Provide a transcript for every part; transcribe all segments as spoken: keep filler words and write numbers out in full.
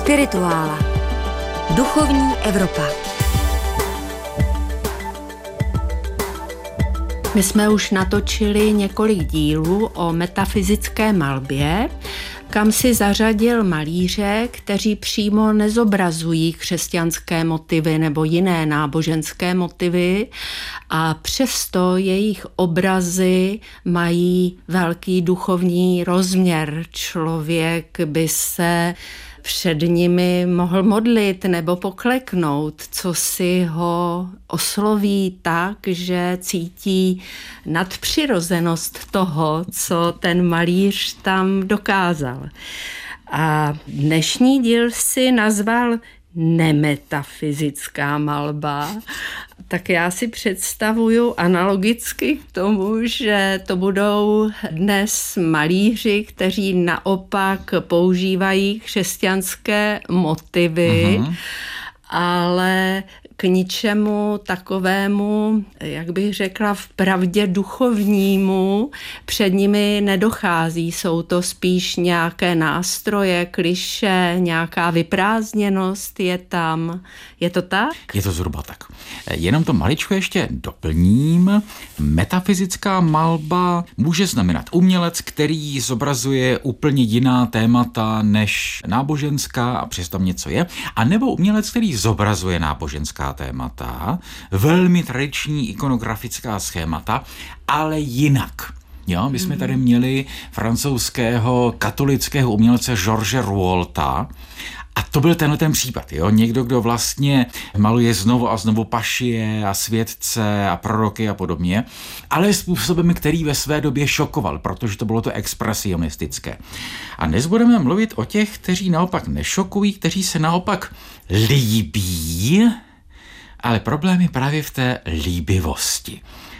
Spirituála. Duchovní Evropa. My jsme už natočili několik dílů o metafyzické malbě, kam si zařadil malíře, kteří přímo nezobrazují křesťanské motivy nebo jiné náboženské motivy, a přesto jejich obrazy mají velký duchovní rozměr. Člověk by se před nimi mohl modlit nebo pokleknout, co si ho osloví tak, že cítí nadpřirozenost toho, co ten malíř tam dokázal. A dnešní díl si nazval Nemetafyzická malba. Tak já si představuju analogicky k tomu, že to budou dnes malíři, kteří naopak používají křesťanské motivy, uh-huh. ale k ničemu takovému, jak bych řekla, vpravdě duchovnímu před nimi nedochází. Jsou to spíš nějaké nástroje, klišé, nějaká vyprázdněnost je tam. Je to tak? Je to zhruba tak. Jenom to maličko ještě doplním. Metafyzická malba může znamenat umělec, který zobrazuje úplně jiná témata než náboženská a přesto tam něco je, a nebo umělec, který zobrazuje náboženská témata, velmi tradiční ikonografická schémata, ale jinak. Jo, my jsme tady měli francouzského katolického umělce George Rouaulta, a to byl tenhle ten případ, jo? Někdo, kdo vlastně maluje znovu a znovu pašie a světce a proroky a podobně, ale způsobem, který ve své době šokoval, protože to bylo to expresionistické. A dnes budeme mluvit o těch, kteří naopak nešokují, kteří se naopak líbí, ale problém je právě v té líbivosti.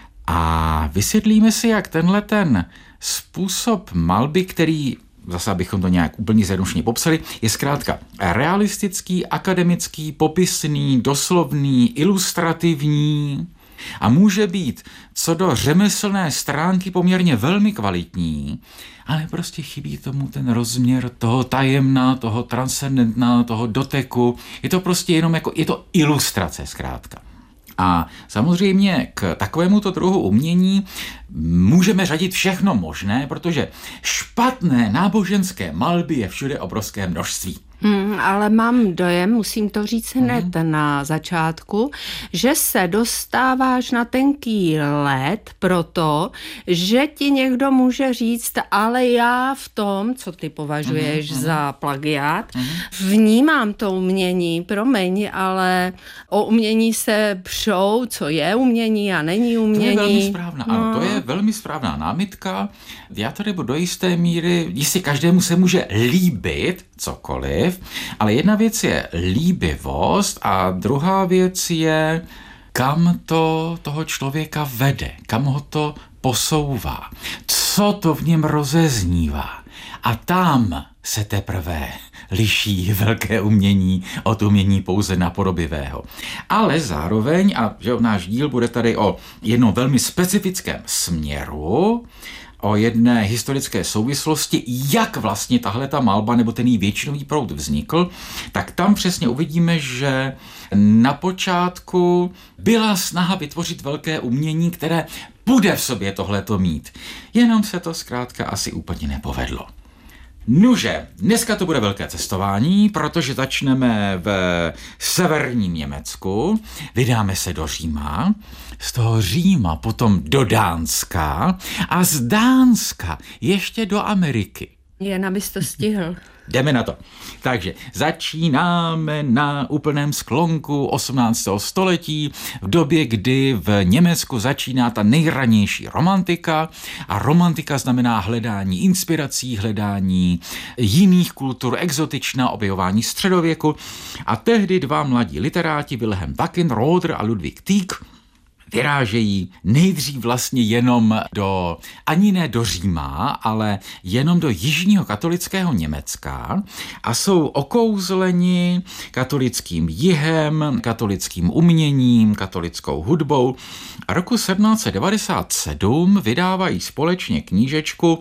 A vysvětlíme si, jak tenhle ten způsob malby, který zase abychom to nějak úplně zjednodušeně popsali, je zkrátka realistický, akademický, popisný, doslovný, ilustrativní a může být co do řemeslné stránky poměrně velmi kvalitní, ale prostě chybí tomu ten rozměr toho tajemna, toho transcendentna, toho doteku. Je to prostě jenom jako, je to ilustrace zkrátka. A samozřejmě k takovémuto druhu umění můžeme řadit všechno možné, protože špatné náboženské malby je všude obrovské množství. Hmm, ale mám dojem, musím to říct hned hmm. na začátku, že se dostáváš na tenký led proto, že ti někdo může říct, ale já v tom, co ty považuješ hmm. za plagiát, hmm. vnímám to umění, promiň, ale o umění se přou, co je umění a není umění. To je velmi správná, no. Ano, to je velmi správná námitka. Já tady budu do jisté míry, jistě každému se může líbit cokoliv, ale jedna věc je líbivost a druhá věc je, kam to toho člověka vede, kam ho to posouvá, co to v něm rozeznívá. A tam se teprve liší velké umění od umění pouze napodobivého. Ale zároveň, a že náš díl bude tady o jednom velmi specifickém směru, o jedné historické souvislosti, jak vlastně tahle ta malba nebo ten její většinový proud vznikl, tak tam přesně uvidíme, že na počátku byla snaha vytvořit velké umění, které bude v sobě tohleto mít. Jenom se to zkrátka asi úplně nepovedlo. Nuže, dneska to bude velké cestování, protože začneme v severním Německu, vydáme se do Říma, z toho Říma potom do Dánska a z Dánska ještě do Ameriky. Jen abys to stihl. Jdeme na to. Takže začínáme na úplném sklonku osmnáctého století, v době, kdy v Německu začíná ta nejranější romantika a romantika znamená hledání inspirací, hledání jiných kultur, exotičná objevování středověku a tehdy dva mladí literáti Wilhelm Wackenroder a Ludwig Tieck vyrážejí nejdřív vlastně jenom do, ani ne do Říma, ale jenom do jižního katolického Německa a jsou okouzleni katolickým jihem, katolickým uměním, katolickou hudbou a roku sedmnáct set devadesát sedm vydávají společně knížečku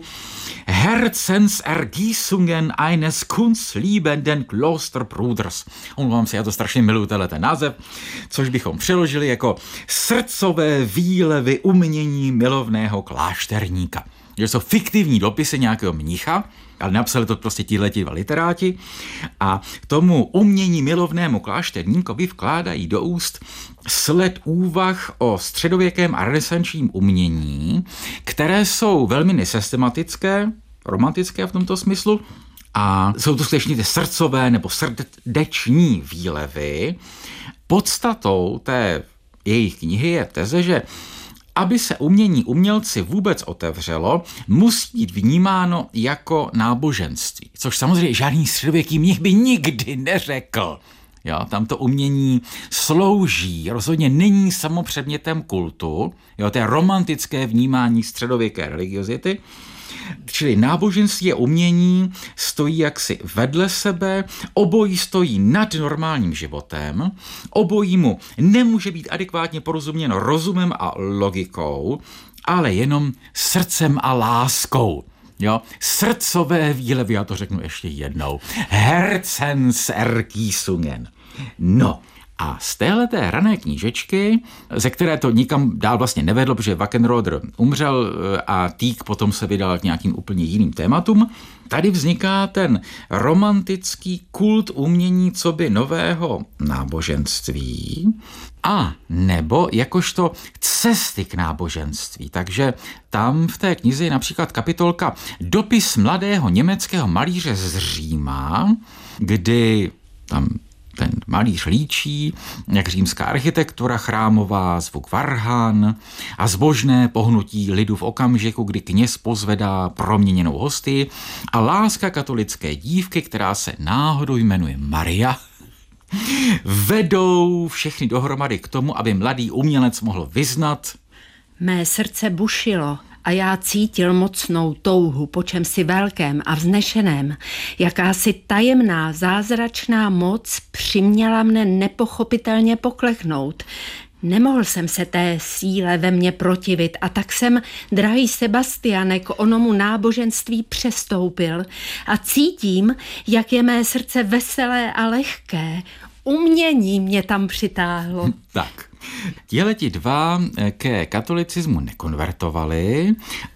Herzensergießungen eines kunstliebenden Klosterbruders. Omlouvám se, já to strašně miluji, tenhle ten název, což bychom přeložili jako srdcové výlevy umění milovného klášterníka. Že jsou fiktivní dopisy nějakého mnicha, ale napsali to prostě tihleti dva literáti a tomu umění milovnému klášterníkovi vkládají do úst sled úvah o středověkém a renesančním umění, které jsou velmi nesystematické, romantické v tomto smyslu a jsou to skutečně ty srdcové nebo srdeční výlevy. Podstatou té jejich knihy je teze, že aby se umění umělci vůbec otevřelo, musí být vnímáno jako náboženství, což samozřejmě žádný středověký mnich by nikdy neřekl. Jo, tam to umění slouží, rozhodně není samopředmětem kultu, jo, to je romantické vnímání středověké religiozity, čili náboženství a umění stojí jaksi vedle sebe, obojí stojí nad normálním životem, obojímu nemůže být adekvátně porozuměno rozumem a logikou, ale jenom srdcem a láskou. Jo, srdcové výlevy, já to řeknu ještě jednou. Herzensergießungen. No, a z téhleté rané knížečky, ze které to nikam dál vlastně nevedlo, protože Wackenroder umřel a Tieck potom se vydal k nějakým úplně jiným tématům, tady vzniká ten romantický kult umění coby nového náboženství a nebo jakožto cesty k náboženství. Takže tam v té knize je například kapitolka Dopis mladého německého malíře z Říma, kdy tam ten malíř líčí, jak římská architektura chrámová, zvuk varhan a zbožné pohnutí lidu v okamžiku, kdy kněz pozvedá proměněnou hostii a láska katolické dívky, která se náhodou jmenuje Maria, vedou všechny dohromady k tomu, aby mladý umělec mohl vyznat: Mé srdce bušilo a já cítil mocnou touhu po čemsi velkém a vznešeném. Jakási tajemná, zázračná moc přiměla mne nepochopitelně pokleknout. Nemohl jsem se té síle ve mně protivit a tak jsem, drahý Sebastiane, k onomu náboženství přestoupil a cítím, jak je mé srdce veselé a lehké. Umění mě tam přitáhlo. Tak. Tihleti dva ke katolicismu nekonvertovali,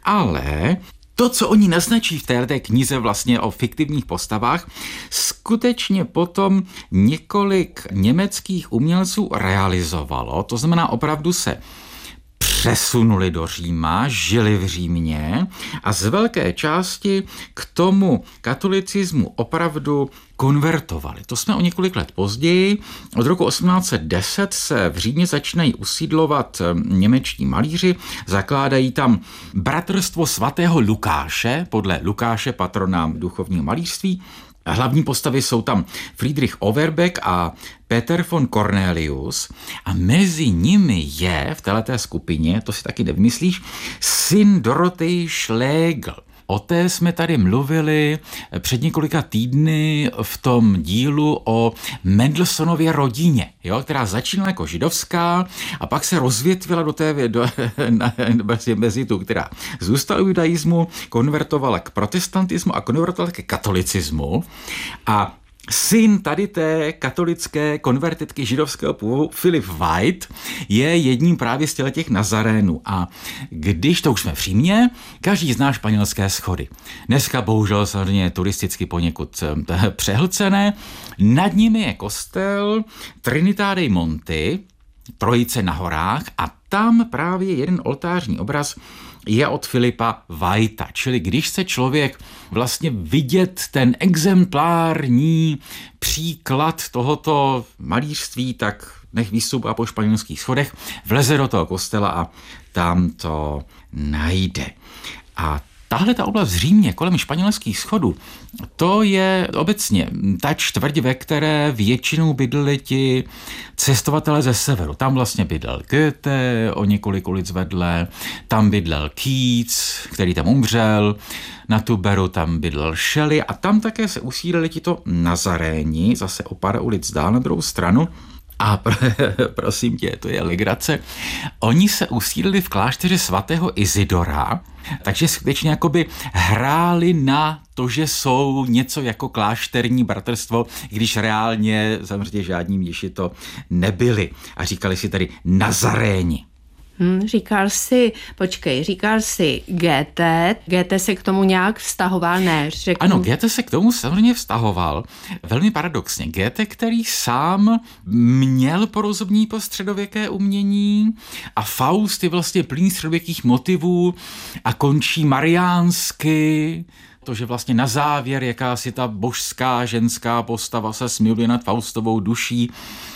ale to, co oni naznačí v této knize vlastně o fiktivních postavách, skutečně potom několik německých umělců realizovalo. To znamená, opravdu se přesunuli do Říma, žili v Římě a z velké části k tomu katolicismu opravdu konvertovali. To jsme o několik let později. Od roku osmnáct set deset se v Římě začínají usídlovat němečtí malíři, zakládají tam Bratrstvo svatého Lukáše, podle Lukáše patrona duchovního malířství. Hlavní postavy jsou tam Friedrich Overbeck a Peter von Cornelius a mezi nimi je v této skupině, to si taky nevymyslíš, syn Dorothee Schlegel. O té jsme tady mluvili před několika týdny v tom dílu o Mendelssohnově rodině, jo, která začínala jako židovská a pak se rozvětvila do té, do, na, mezi tu, která zůstala u judaismu, konvertovala k protestantismu a konvertovala ke katolicismu a syn tady té katolické konvertitky židovského původu, Philip White, je jedním právě z těch Nazarénů. A když to už jsme v Římě, každý zná španělské schody. Dneska bohužel samozřejmě turisticky poněkud přehlcené. Nad nimi je kostel Trinità dei Monti, Trojice na horách, a tam právě jeden oltářní obraz je od Filipa Whitea. Čili když chce člověk vlastně vidět ten exemplární příklad tohoto malířství, tak nech vystoupá po španělských schodech, vleze do toho kostela a tam to najde. A Tahle ta oblast v Římě kolem španělských schodů, to je obecně ta čtvrť, ve které většinou bydleli ti cestovatelé ze severu. Tam vlastně bydlel Goethe, o několik ulic vedle, tam bydlel Keats, který tam umřel, na Tuberu tam bydlel Shelley a tam také se usídlili tito Nazaréni, zase o pár ulic dál na druhou stranu. A prosím tě, to je legrace. Oni se usídlili v klášteře svatého Izidora, takže skutečně jakoby hráli na to, že jsou něco jako klášterní bratrstvo, když reálně samozřejmě žádní mniši to nebyli. A říkali si tady Nazaréni. Hmm, říkal jsi, počkej, říkal jsi Goethe, Goethe se k tomu nějak vztahoval, ne? Řeknu... Ano, Goethe se k tomu samozřejmě vztahoval, velmi paradoxně. Goethe, který sám měl porozumění po středověké umění a Faust je vlastně plný středověkých motivů a končí mariánsky, to, že vlastně na závěr jakási ta božská ženská postava se smiluje nad Faustovou duší,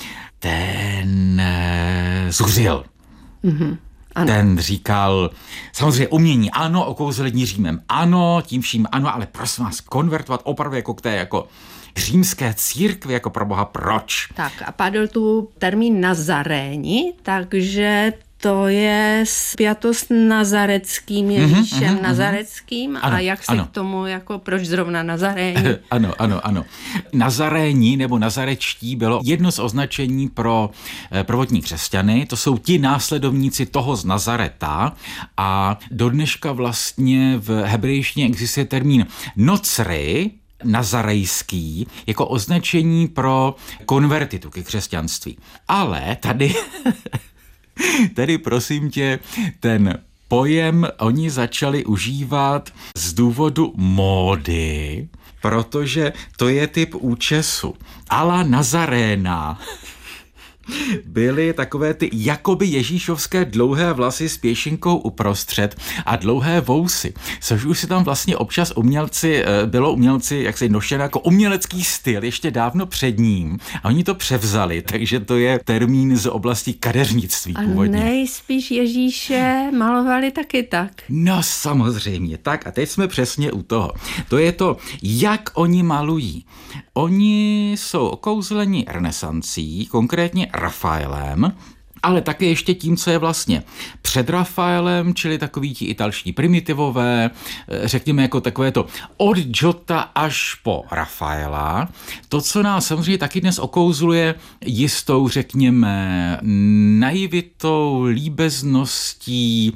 ten e, zuřil. Mm-hmm. Ano. Ten říkal, samozřejmě umění, ano, okouzlení Římem, ano, tím vším, ano, ale prosím vás, konvertovat opravdu jako k té jako římské církvi, jako pro boha, proč? Tak a padl tu termín Nazaréni, takže to je spjatost nazareckým Ježíšem, mm-hmm, nazareckým ano, a jak se ano. k tomu, jako proč zrovna Nazaréni? Ano, ano, ano. Nazaréni nebo nazarečtí bylo jedno z označení pro prvotní křesťany, to jsou ti následovníci toho z Nazareta a do dneška vlastně v hebrejštině existuje termín nocry, nazarejský, jako označení pro konvertitu ke křesťanství. Ale tady... Tedy prosím tě, ten pojem oni začali užívat z důvodu módy, protože to je typ účesu. A la Nazaréna byly takové ty jakoby ježíšovské dlouhé vlasy s pěšinkou uprostřed a dlouhé vousy, což už si tam vlastně občas umělci, bylo umělci, jak se nošeno jako umělecký styl ještě dávno před ním a oni to převzali, takže to je termín z oblasti kadeřnictví původně. A nejspíš Ježíše malovali taky tak. No samozřejmě, tak a teď jsme přesně u toho. To je to, jak oni malují. Oni jsou okouzleni renesancí, konkrétně Rafaelem, ale také ještě tím, co je vlastně před Rafaelem, čili takový ti italští primitivové, řekněme jako takové to od Giota až po Rafaela. To, co nás samozřejmě taky dnes okouzluje jistou, řekněme, naivitou, líbezností,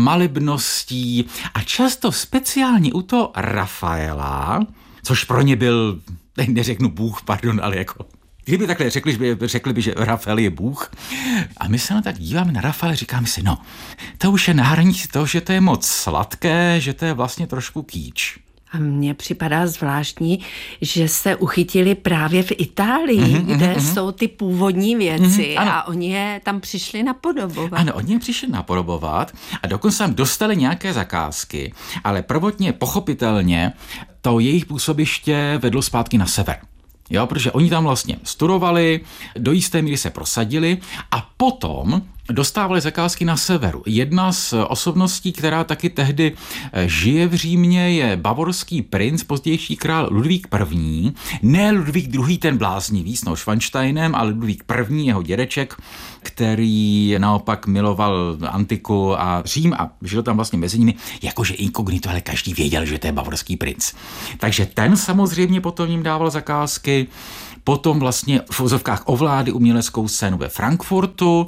malebností a často speciálně u toho Rafaela, což pro ně byl, neřeknu Bůh, pardon, ale jako kdyby takhle řekli, by, řekli by, že Rafael je Bůh. A my se na tak díváme na Rafaela, říkáme si, no, to už je na hranici toho, že to je moc sladké, že to je vlastně trošku kýč. A mně připadá zvláštní, že se uchytili právě v Itálii, mm-hmm, kde mm-hmm. jsou ty původní věci mm-hmm, a oni je tam přišli napodobovat. Ano, oni je přišli napodobovat a dokonce tam dostali nějaké zakázky, ale prvotně pochopitelně to jejich působiště vedlo zpátky na sever. Jo, protože oni tam vlastně studovali, do jisté míry se prosadili a potom dostávali zakázky na severu. Jedna z osobností, která taky tehdy žije v Římě, je bavorský princ, pozdější král Ludvík první. Ne Ludvík druhý, ten bláznivý s Neuschwansteinem, ale Ludvík první, jeho dědeček, který naopak miloval antiku a Řím a žil tam vlastně mezi nimi, jakože inkognito, ale každý věděl, že to je bavorský princ. Takže ten samozřejmě potom jim dával zakázky. Potom vlastně v uvozovkách ovládli uměleckou scénu ve Frankfurtu,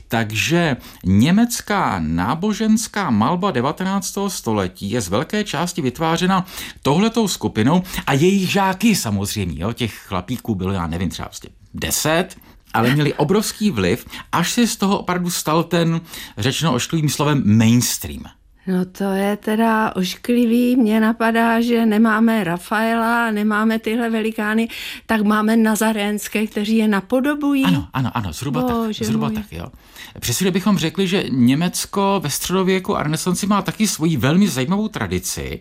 takže německá náboženská malba devatenáctého století je z velké části vytvářena tohletou skupinou a jejich žáky samozřejmě, jo, těch chlapíků bylo, já nevím, třeba prostě deset, ale měli obrovský vliv, až se z toho opravdu stal ten, řečeno ošklivým slovem, mainstream. No to je teda ošklivý, mně napadá, že nemáme Rafaela, nemáme tyhle velikány, tak máme nazarénské, kteří je napodobují. Ano, ano, ano, zhruba Bože tak, zhruba můj. tak, jo. Přesně bychom řekli, že Německo ve středověku a renesanci má taky svoji velmi zajímavou tradici,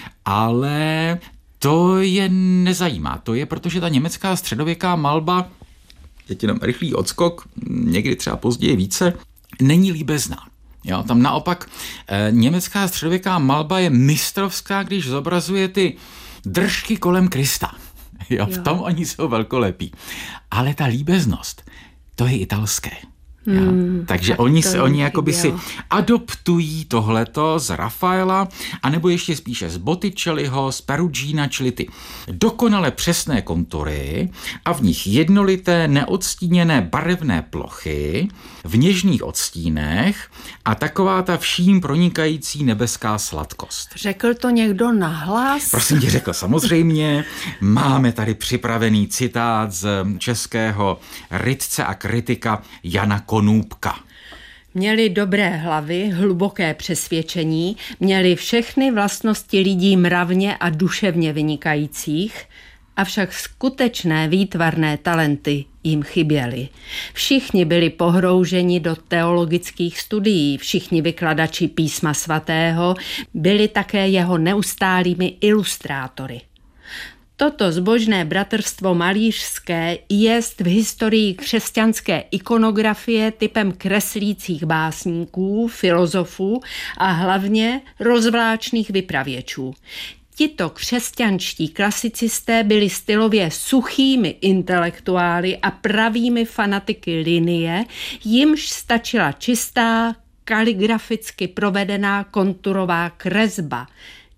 ale to je nezajímá. To je, protože ta německá středověká malba, teď jenom rychlý odskok, někdy třeba později více, není líbezná. Jo, tam naopak e, německá středověká malba je mistrovská, když zobrazuje ty držky kolem Krista. Jo, v tom oni jsou velkolepí. Ale ta líbeznost, to je italské. Hmm, Takže tak oni se oni jakoby si adoptují tohleto z Rafaela, anebo ještě spíše z Botticelliho, z Perugina, čili ty dokonale přesné kontury a v nich jednolité, neodstíněné barevné plochy v něžných odstínech a taková ta vším pronikající nebeská sladkost. Řekl to někdo nahlas? Prosím tě, řekl samozřejmě. Máme tady připravený citát z českého rytce a kritika Jana Konůbka. Měli dobré hlavy, hluboké přesvědčení, měli všechny vlastnosti lidí mravně a duševně vynikajících, avšak skutečné výtvarné talenty jim chyběly. Všichni byli pohrouženi do teologických studií, všichni vykladači písma svatého byli také jeho neustálými ilustrátory. Toto zbožné bratrstvo malířské jest v historii křesťanské ikonografie typem kreslících básníků, filozofů a hlavně rozvláčných vypravěčů. Tito křesťanští klasicisté byli stylově suchými intelektuály a pravými fanatiky linie, jimž stačila čistá, kaligraficky provedená konturová kresba,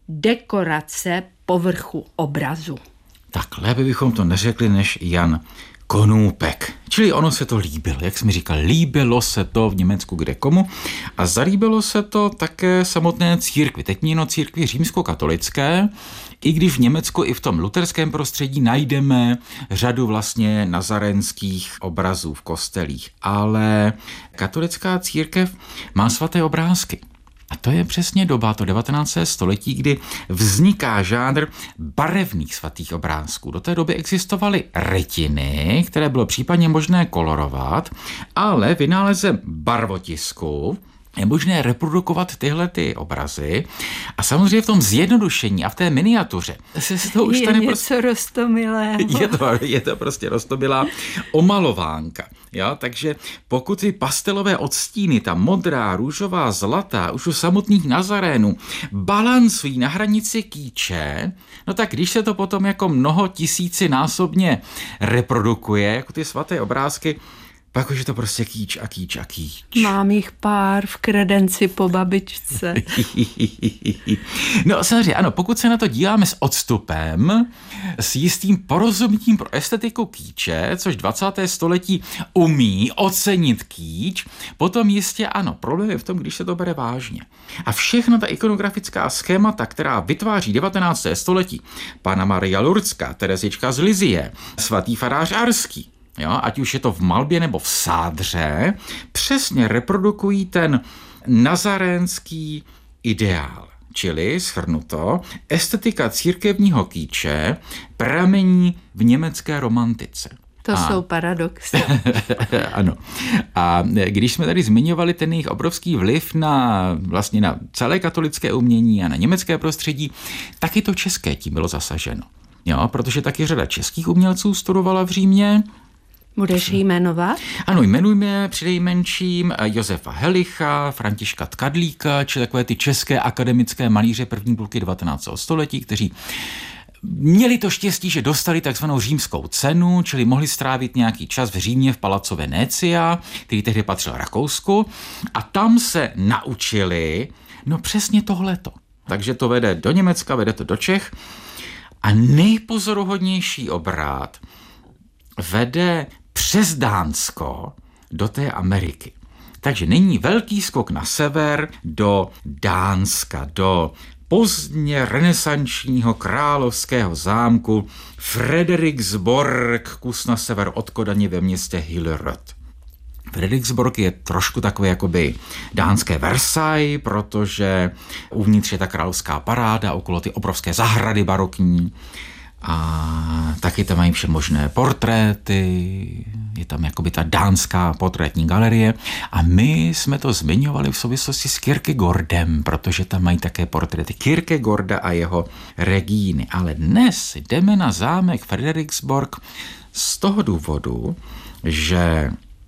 dekorace povrchu obrazu. Tak lépe bychom to neřekli než Jan Konůbek. Čili ono se to líbilo, jak jsme říkali, líbilo se to v Německu kde komu a zalíbilo se to také samotné církvi, teď měno církvi římskokatolické, i když v Německu i v tom luterském prostředí najdeme řadu vlastně nazarenských obrazů v kostelích, ale katolická církev má svaté obrázky. A to je přesně doba, to devatenácté století, kdy vzniká žánr barevných svatých obrázků. Do té doby existovaly rytiny, které bylo případně možné kolorovat, ale vynálezem barvotisku je možné reprodukovat tyhle ty obrazy a samozřejmě v tom zjednodušení a v té miniatuře se to už je tady něco prostě roztomilého. Je to, je to prostě roztomilá omalovánka. Jo? Takže pokud ty pastelové odstíny, ta modrá, růžová, zlatá, už u samotných nazarénů balancují na hranici kýče, no tak když se to potom jako mnoho tisíci násobně reprodukuje, jako ty svaté obrázky, pak už je to prostě kýč a kýč a kýč. Mám jich pár v kredenci po babičce. No samozřejmě, ano, pokud se na to díváme s odstupem, s jistým porozuměním pro estetiku kýče, což dvacáté století umí ocenit kýč, potom jistě ano, problém je v tom, když se to bere vážně. A všechna ta ikonografická schémata, která vytváří devatenácté století, Panna Maria Lurdská, Terezička z Lizie, svatý farář Arský, jo, ať už je to v malbě nebo v sádře, přesně reprodukují ten nazarénský ideál. Čili, shrnuto, estetika církevního kýče pramení v německé romantice. To a... jsou paradoxy. Ano. A když jsme tady zmiňovali ten jejich obrovský vliv na vlastně na celé katolické umění a na německé prostředí, taky to české tím bylo zasaženo. Jo, protože taky řada českých umělců studovala v Římě. Budeš jí jmenovat? Ano, jmenujme přinejmenším Josefa Helicha, Františka Tkadlíka, či takové ty české akademické malíře první půlky devatenáctého století, kteří měli to štěstí, že dostali takzvanou římskou cenu, čili mohli strávit nějaký čas v Římě v Palazzo Venezia, který tehdy patřil Rakousku, a tam se naučili, no přesně tohleto. Takže to vede do Německa, vede to do Čech a nejpozoruhodnější obrat vede přes Dánsko do té Ameriky. Takže není velký skok na sever do Dánska, do pozdně renesančního královského zámku Frederiksborg, kus na sever od Kodaně ve městě Hillerød. Frederiksborg je trošku takový jakoby dánské Versailles, protože uvnitř je ta královská paráda, okolo ty obrovské zahrady barokní. A taky tam mají vše možné portréty, je tam jakoby ta dánská portrétní galerie a my jsme to zmiňovali v souvislosti s Kierkegaardem, protože tam mají také portréty Kierkegaarda a jeho Regíny. Ale dnes jdeme na zámek Frederiksborg z toho důvodu, že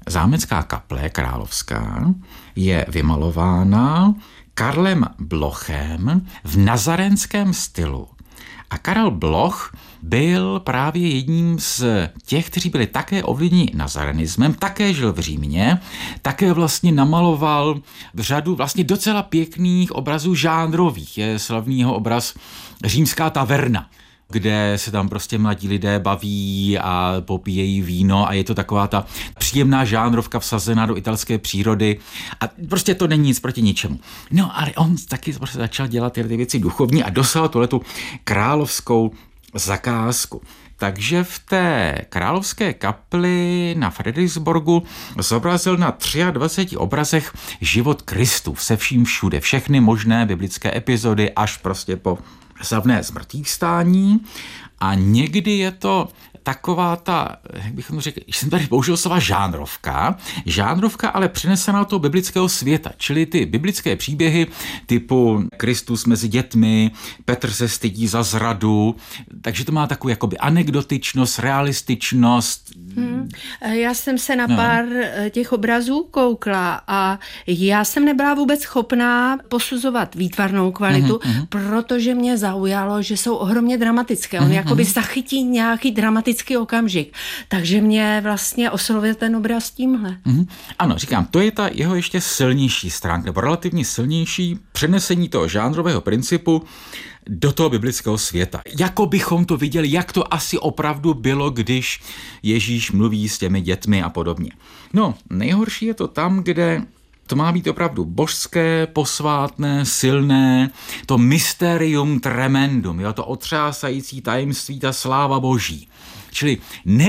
zámecká kaple královská je vymalována Karlem Blochem v nazarenském stylu. A Karel Bloch byl právě jedním z těch, kteří byli také ovlivněni nazarenismem, také žil v Římě, také vlastně namaloval řadu vlastně docela pěkných obrazů žánrových. Je slavnýho obraz Římská taverna, kde se tam prostě mladí lidé baví a popíjejí víno a je to taková ta příjemná žánrovka vsazená do italské přírody a prostě to není nic proti ničemu. No ale on taky prostě začal dělat ty věci duchovní a dosáhl tuhletu královskou zakázku. Takže v té královské kapli na Frederiksborgu zobrazil na dvaceti třech obrazech život Kristův se vším všude, všechny možné biblické epizody až prostě po slavné zmrtvýchvstání a někdy je to taková ta, jak bychom řekli, jsem tady použil slova žánrovka, žánrovka ale přenesená do toho biblického světa, čili ty biblické příběhy typu Kristus mezi dětmi, Petr se stydí za zradu, takže to má takovou jakoby anekdotičnost, realističnost. Hmm. Já jsem se na no. pár těch obrazů koukla a já jsem nebyla vůbec schopná posuzovat výtvarnou kvalitu, mm-hmm. protože mě zaujalo, že jsou ohromně dramatické. On mm-hmm. jakoby zachytí nějaký dramatický okamžik. Takže mě vlastně oslovil ten obraz tímhle. Mm-hmm. Ano, říkám, to je ta jeho ještě silnější stránka, nebo relativně silnější přenesení toho žánrového principu do toho biblického světa. Jako bychom to viděli, jak to asi opravdu bylo, když Ježíš mluví s těmi dětmi a podobně. No, nejhorší je to tam, kde to má být opravdu božské, posvátné, silné, to mysterium tremendum, jo, to otřásající tajemství, ta sláva boží. Čili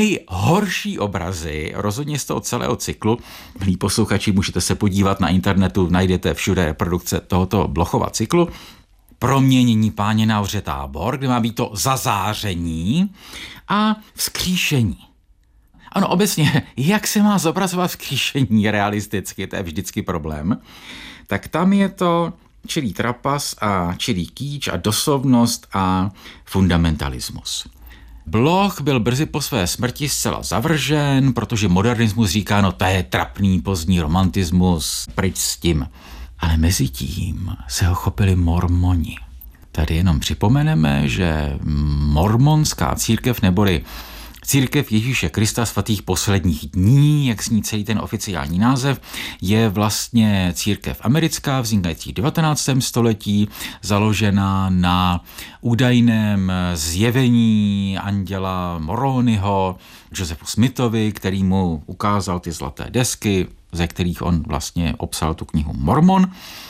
nejhorší obrazy, rozhodně z toho celého cyklu, milí posluchači, můžete se podívat na internetu, najdete všude reprodukce tohoto Blochova cyklu, Proměnění Páně na hoře Tábor, kde má být to zazáření a vzkříšení. Ano, obecně, jak se má zobrazovat vzkříšení realisticky, to je vždycky problém, tak tam je to čirý trapas a čirý kýč a doslovnost a fundamentalismus. Bloch byl brzy po své smrti zcela zavržen, protože modernismus říká, no to je trapný pozdní romantismus, pryč s tím. Ale mezi tím se ho chopili mormoni. Tady jenom připomeneme, že mormonská církev neboli Církev Ježíše Krista svatých posledních dní, jak zní celý ten oficiální název, je vlastně církev americká, vznikající v devatenáctém století, založená na údajném zjevení anděla Moroniho, Josephu Smithovi, který mu ukázal ty zlaté desky, ze kterých on vlastně obsal tu knihu Mormon,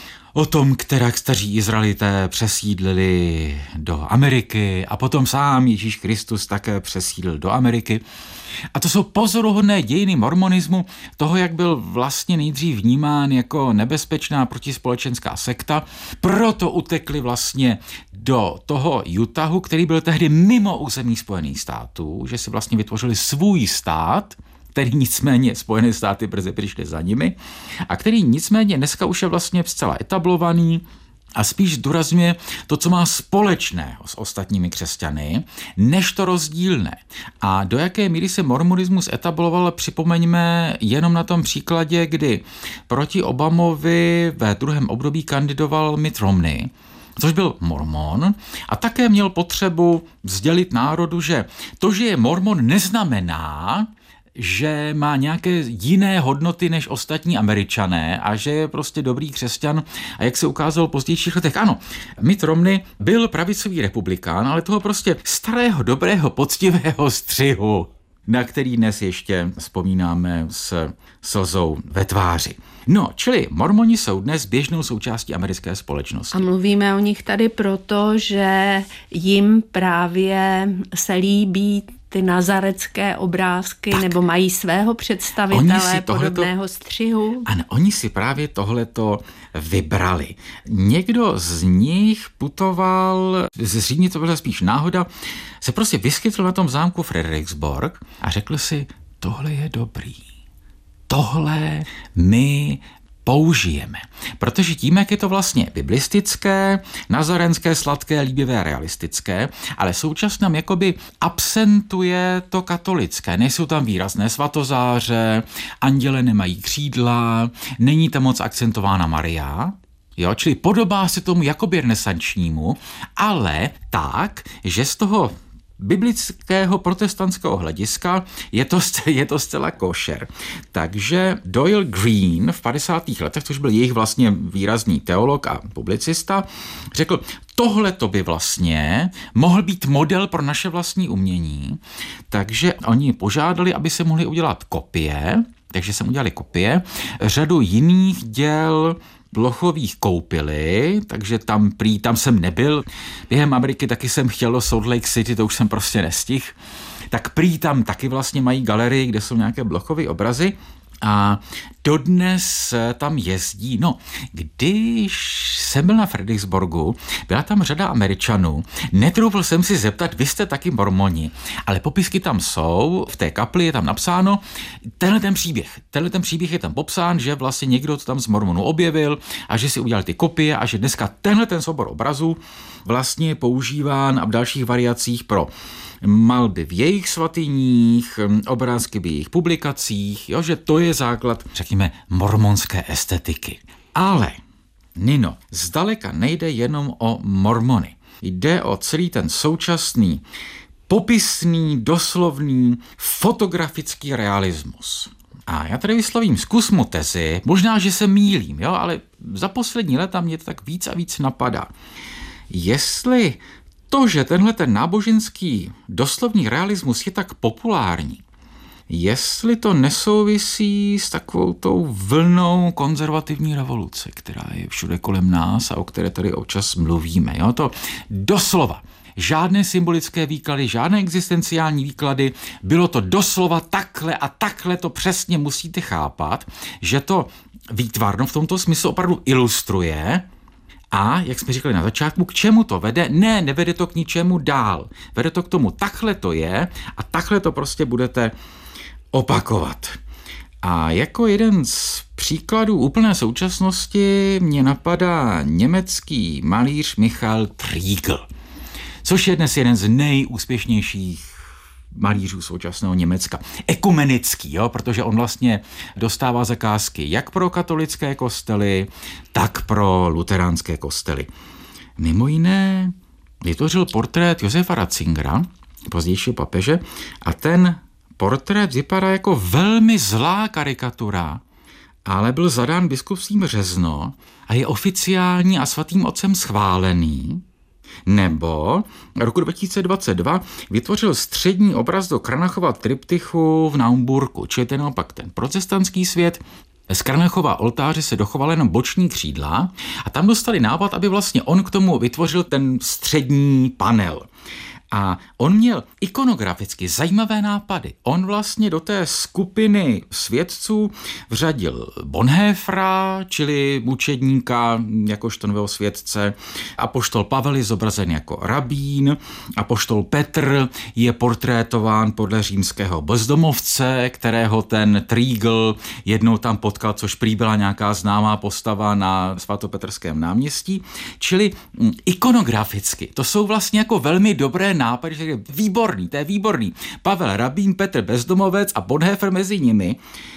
o tom, která staří Izraelité přesídlili do Ameriky a potom sám Ježíš Kristus také přesídlil do Ameriky. A to jsou pozoruhodné dějiny mormonismu, toho, jak byl vlastně nejdřív vnímán jako nebezpečná protispolečenská sekta, proto utekli vlastně do toho Utahu, který byl tehdy mimo území Spojených států, že si vlastně vytvořili svůj stát, který nicméně Spojené státy brzy přišly za nimi a který nicméně dneska už je vlastně zcela etablovaný a spíš zdůrazňuje to, co má společného s ostatními křesťany, než to rozdílné. A do jaké míry se mormonismus etabloval, připomeňme jenom na tom příkladě, kdy proti Obamovi ve druhém období kandidoval Mitt Romney, což byl mormon a také měl potřebu sdělit národu, že to, že je mormon, neznamená, že má nějaké jiné hodnoty než ostatní Američané a že je prostě dobrý křesťan. A jak se ukázalo v pozdějších letech, ano, Mitt Romney byl pravicový republikán, ale toho prostě starého, dobrého, poctivého střihu, na který dnes ještě vzpomínáme s slzou ve tváři. No, čili mormoni jsou dnes běžnou součástí americké společnosti. A mluvíme o nich tady proto, že jim právě se líbí ty nazarecké obrázky, tak, nebo mají svého představitele podobného střihu. Ano, oni si právě tohleto vybrali. Někdo z nich putoval, z Římě to byla spíš náhoda, se prostě vyskytl na tom zámku Frederiksborg a řekl si, tohle je dobrý. Tohle mi použijeme. Protože tím, jak je to vlastně biblistické, nazarenské, sladké, líbivé, realistické, ale současně nám jakoby absentuje to katolické. Nejsou tam výrazné svatozáře, anděle nemají křídla, není tam moc akcentována Maria, jo, čili podobá se tomu jakoby renesančnímu, ale tak, že z toho biblického protestantského hlediska je to, je to zcela košer. Takže Doyle Green v padesátých letech, což byl jejich vlastně výrazný teolog a publicista, řekl, tohle to by vlastně mohl být model pro naše vlastní umění, takže oni požádali, aby se mohli udělat kopie, takže jsem udělali kopie, řadu jiných děl Blochových koupili, takže tam prý, tam jsem nebyl. Během Ameriky taky jsem chtěl do Salt Lake City, to už jsem prostě nestihl. Tak prý tam taky vlastně mají galerii, kde jsou nějaké Blochové obrazy a dodnes tam jezdí. No, když jsem byl na Fredericksburgu, byla tam řada Američanů, netroufl jsem si zeptat, vy jste taky mormoni, ale popisky tam jsou, v té kapli je tam napsáno, tenhle ten příběh, tenhle ten příběh je tam popsán, že vlastně někdo to tam z mormonů objevil a že si udělal ty kopie a že dneska tenhle ten soubor obrazů vlastně je používán a v dalších variacích pro malby v jejich svatyních, obrázky v jejich publikacích, jo, že to je základ, řekněme, mormonské estetiky. Ale, Nino, zdaleka nejde jenom o mormony. Jde o celý ten současný, popisný, doslovný, fotografický realismus. A já tady vyslovím zkus mu tezi, možná, že se mýlím, jo, ale za poslední léta mě to tak víc a víc napadá. Jestli to, že tenhle ten náboženský doslovný realismus je tak populární, jestli to nesouvisí s takovou tou vlnou konzervativní revoluce, která je všude kolem nás a o které tady občas mluvíme. Jo? To doslova. Žádné symbolické výklady, žádné existenciální výklady, bylo to doslova takhle a takhle to přesně musíte chápat, že to výtvarno v tomto smyslu opravdu ilustruje. A, jak jsme říkali na začátku, k čemu to vede? Ne, nevede to k ničemu dál. Vede to k tomu, takhle to je a takhle to prostě budete opakovat. A jako jeden z příkladů úplné současnosti mě napadá německý malíř Michael Triegl, což je dnes jeden z nejúspěšnějších malířů současného Německa. Ekumenický, jo, protože on vlastně dostává zakázky jak pro katolické kostely, tak pro luteránské kostely. Mimo jiné vytvořil portrét Josefa Ratzingera, pozdějšího papeže, a ten portrét vypadá jako velmi zlá karikatura, ale byl zadán biskupstvím Řezno a je oficiální a svatým otcem schválený. Nebo roku dva tisíce dvacet dva vytvořil střední obraz do Kranachova triptychu v Naumburku, čili ten opak ten protestantský svět. Z Kranachova oltáře se dochovala jenom boční křídla a tam dostali nápad, aby vlastně on k tomu vytvořil ten střední panel. A on měl ikonograficky zajímavé nápady. On vlastně do té skupiny svědců vřadil Bonhoeffera, čili mučedníka, jakožto nového svědce. Apoštol Pavel je zobrazen jako rabín. Apoštol Petr je portrétován podle římského bezdomovce, kterého ten Triegl jednou tam potkal, což prý byla nějaká známá postava na svatopetrském náměstí. Čili ikonograficky. To jsou vlastně jako velmi dobré nápad, že je výborný, to je výborný. Pavel Rabín, Petr Bezdomovec a Bonhoeffer mezi nimi.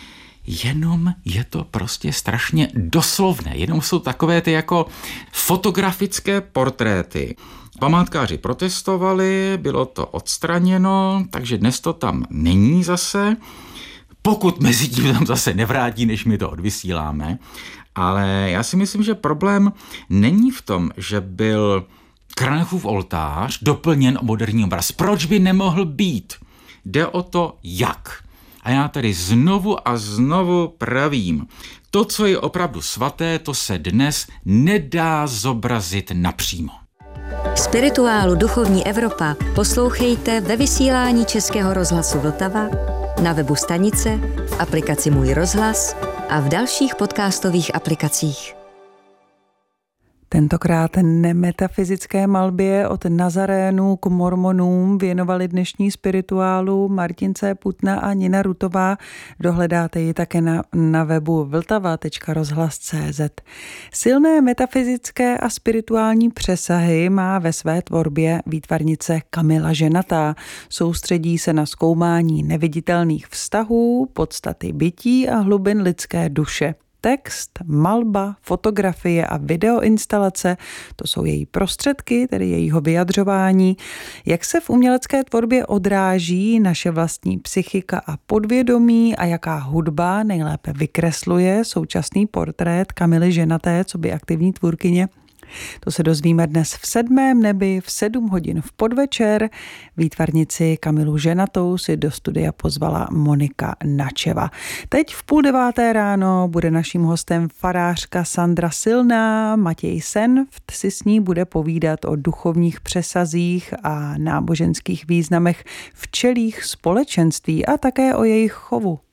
Jenom je to prostě strašně doslovné. Jenom jsou takové ty jako fotografické portréty. Památkáři protestovali, bylo to odstraněno, takže dnes to tam není zase. Pokud mezi tím tam zase nevrátí, než my to odvysíláme. Ale já si myslím, že problém není v tom, že byl Kranachův oltář doplněn o moderní obraz. Proč by nemohl být? Jde o to, jak. A já tady znovu a znovu pravím, to, co je opravdu svaté, to se dnes nedá zobrazit napřímo. Spirituálu Duchovní Evropa poslouchejte ve vysílání Českého rozhlasu Vltava, na webu stanice, v aplikaci Můj rozhlas a v dalších podcastových aplikacích. Tentokrát nemetafyzické malbě od Nazarénů k mormonům věnovali dnešní spirituálu Martin C. Putna a Nina Rutová. Dohledáte ji také na, na webu vltava tečka rozhlas tečka cé zet. Silné metafyzické a spirituální přesahy má ve své tvorbě výtvarnice Kamila Ženatá. Soustředí se na zkoumání neviditelných vztahů, podstaty bytí a hlubin lidské duše. Text, malba, fotografie a videoinstalace, to jsou její prostředky, tedy jejího vyjadřování. Jak se v umělecké tvorbě odráží naše vlastní psychika a podvědomí a jaká hudba nejlépe vykresluje současný portrét Kamily Ženaté, co by aktivní tvůrkyně? To se dozvíme dnes v sedmém nebi v sedm hodin v podvečer. Výtvarnici Kamilu Ženatou si do studia pozvala Monika Načeva. Teď v půl deváté ráno bude naším hostem farářka Sandra Silná. Matěj Senft si s ní bude povídat o duchovních přesazích a náboženských významech včelích společenství a také o jejich chovu.